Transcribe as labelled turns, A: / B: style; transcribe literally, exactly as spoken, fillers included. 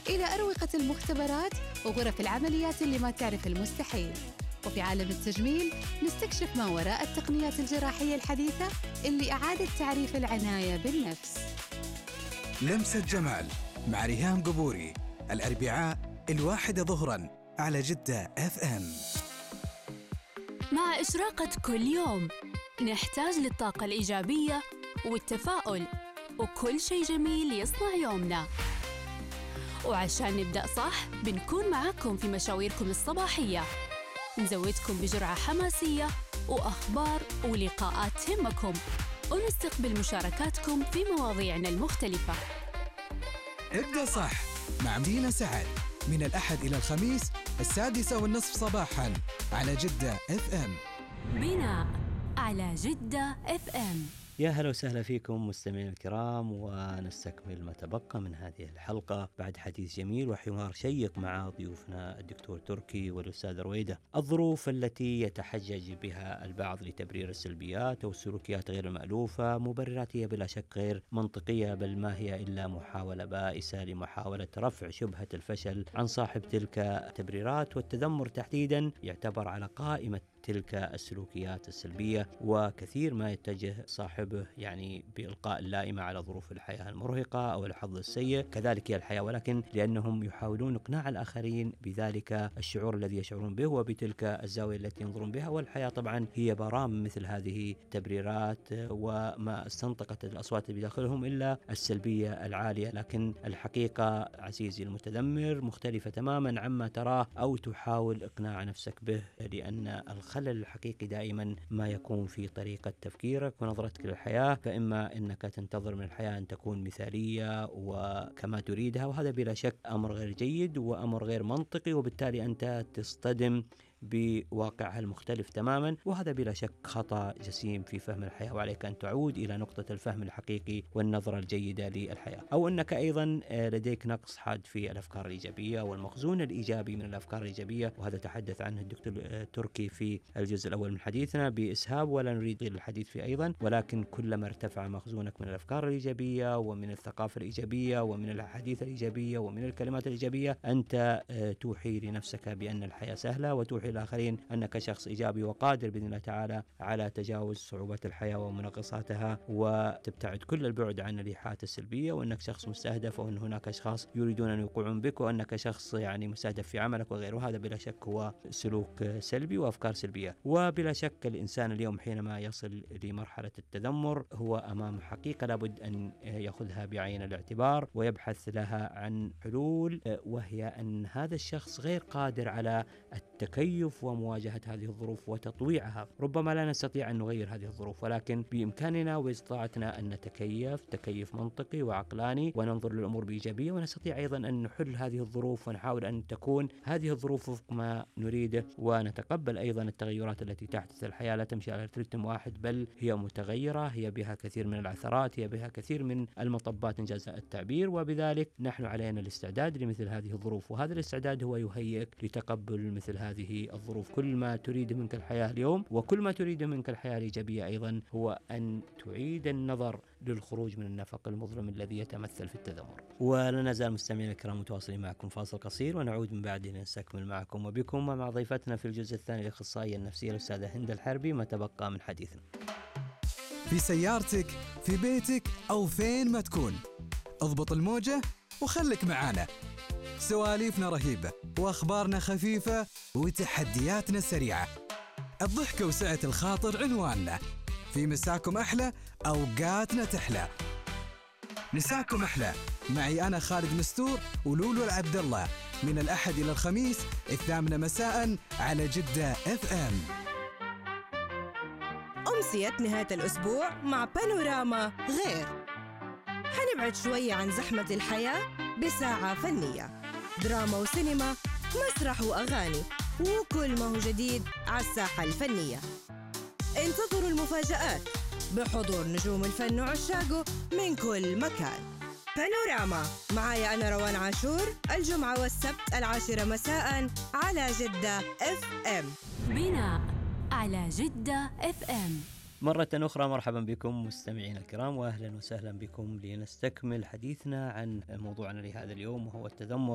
A: إلى أروقة المختبرات وغرف العمليات اللي ما تعرف المستحيل. وفي عالم التجميل نستكشف ما وراء التقنيات الجراحية الحديثة اللي أعادت تعريف العناية بالنفس.
B: لمسة جمال مع ريهام قبوري، الأربعاء الواحدة ظهراً على جدة اف ام.
C: مع إشراقة كل يوم نحتاج للطاقة الإيجابية والتفاؤل وكل شيء جميل يصنع يومنا. وعشان نبدأ صح بنكون معاكم في مشاويركم الصباحية، نزودكم بجرعة حماسية وأخبار ولقاءات تهمكم، ونستقبل مشاركاتكم في مواضيعنا المختلفة.
B: ابدأ صح مع مدينة سعد من الأحد إلى الخميس السادسة والنصف صباحاً على جدة اف ام.
C: بناء على جدة اف ام.
D: يا هلا وسهلا فيكم مستمعين الكرام، ونستكمل ما تبقى من هذه الحلقة بعد حديث جميل وحوار شيق مع ضيوفنا الدكتور تركي والأستاذ رويدة. الظروف التي يتحجج بها البعض لتبرير السلبيات أو السلوكيات غير المألوفة مبررات هي بلا شك غير منطقية، بل ما هي إلا محاولة بائسة لمحاولة رفع شبهة الفشل عن صاحب تلك التبريرات. والتذمر تحديدا يعتبر على قائمة تلك السلوكيات السلبية، وكثير ما يتجه صاحبه يعني بإلقاء اللائمة على ظروف الحياة المرهقة أو الحظ السيء، كذلك هي الحياة، ولكن لأنهم يحاولون إقناع الآخرين بذلك الشعور الذي يشعرون به وبتلك الزاوية التي ينظرون بها. والحياة طبعا هي برام مثل هذه التبريرات، وما استنطقت الأصوات بداخلهم إلا السلبية العالية. لكن الحقيقة عزيزي المتذمر مختلفة تماما عما تراه أو تحاول إقناع نفسك به، لأن الخلل الحقيقي دائما ما يكون في طريقة تفكيرك ونظرتك للحياة. فإما أنك تنتظر من الحياة أن تكون مثالية وكما تريدها، وهذا بلا شك أمر غير جيد وأمر غير منطقي، وبالتالي أنت تصطدم بواقعها المختلف تماما، وهذا بلا شك خطأ جسيم في فهم الحياة. وعليك أن تعود إلى نقطة الفهم الحقيقي والنظرة الجيدة للحياة. أو أنك أيضا لديك نقص حاد في الأفكار الإيجابية والمخزون الإيجابي من الأفكار الإيجابية، وهذا تحدث عنه الدكتور تركي في الجزء الأول من حديثنا بإسهاب، ولا نريد الحديث فيه أيضا. ولكن كلما ارتفع مخزونك من الأفكار الإيجابية ومن الثقافة الإيجابية ومن الأحاديث الإيجابية ومن الكلمات الإيجابية، أنت توحي لنفسك بأن الحياة سهلة، وتوحي الآخرين أنك شخص إيجابي وقادر بإذن الله تعالى على تجاوز صعوبات الحياة ومنغصاتها، وتبتعد كل البعد عن الإيحاءات السلبية، وأنك شخص مستهدف، وأن هناك أشخاص يريدون أن يوقعون بك، وأنك شخص يعني مستهدف في عملك وغيره. هذا بلا شك هو سلوك سلبي وأفكار سلبية. وبلا شك الإنسان اليوم حينما يصل لمرحلة التذمر هو أمام حقيقة لابد أن يأخذها بعين الاعتبار ويبحث لها عن حلول، وهي أن هذا الشخص غير قادر على التكيف ومواجهة هذه الظروف وتطويعها. ربما لا نستطيع أن نغير هذه الظروف، ولكن بإمكاننا وإستطاعتنا أن نتكيف تكيف منطقي وعقلاني وننظر للأمور بإيجابية، ونستطيع أيضا أن نحل هذه الظروف ونحاول أن تكون هذه الظروف وفق ما نريده، ونتقبل أيضا التغيرات التي تحدث. الحياة لا تمشي على رتم واحد، بل هي متغيرة، هي بها كثير من العثرات، هي بها كثير من المطبات إنجاز التعبير، وبذلك نحن علينا الاستعداد لمثل هذه الظروف. وهذا الاستعداد هو يهيئك لتقبل مثل هذه الظروف. كل ما تريد منك الحياة اليوم وكل ما تريد منك الحياة الإيجابية أيضا هو أن تعيد النظر للخروج من النفق المظلم الذي يتمثل في التذمر. ولا نزال مستمعين الكرام متواصلين معكم فاصل قصير، ونعود من بعده نستكمل معكم وبكم ومع ضيفتنا في الجزء الثاني الأخصائية النفسية الأستاذة هند الحربي ما تبقى من حديثنا.
B: في سيارتك، في بيتك، أو فين ما تكون، اضبط الموجة وخلك معانا. سواليفنا رهيبة وأخبارنا خفيفة وتحدياتنا سريعة. الضحكة وسعة الخاطر عنواننا. في مساكم أحلى، أوقاتنا تحلى. مساكم أحلى معي أنا خالد مستور ولولو العبد الله من الأحد إلى الخميس الثامنة مساء على جدة اف ام.
E: أمسية نهاية الأسبوع مع بانوراما غير. حنبعد شوية عن زحمة الحياة بساعة فنية، دراما وسينما، مسرح وأغاني، وكل ما هو جديد على الساحة الفنية. انتظروا المفاجآت بحضور نجوم الفن وعشاقه من كل مكان. بانوراما معايا أنا روان عاشور الجمعة والسبت العاشرة مساء على جدة اف ام.
C: بناء على جدة اف ام.
D: مرة أخرى مرحبا بكم مستمعين الكرام، وأهلا وسهلا بكم لنستكمل حديثنا عن موضوعنا لهذا اليوم، وهو التذمر